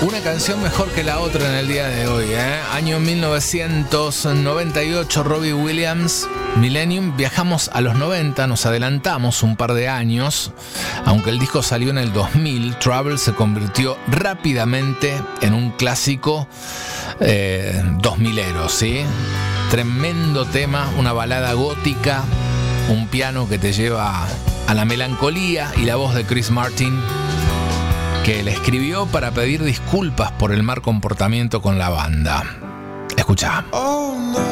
Una canción mejor que la otra en el día de hoy, ¿eh? Año 1998, Robbie Williams, Millennium. Viajamos a los 90, nos adelantamos un par de años. Aunque el disco salió en el 2000, Trouble se convirtió rápidamente en un clásico 2000ero, ¿sí? Tremendo tema, una balada gótica, un piano que te lleva a la melancolía y la voz de Chris Martin, que le escribió para pedir disculpas por el mal comportamiento con la banda. Escuchá. Oh no.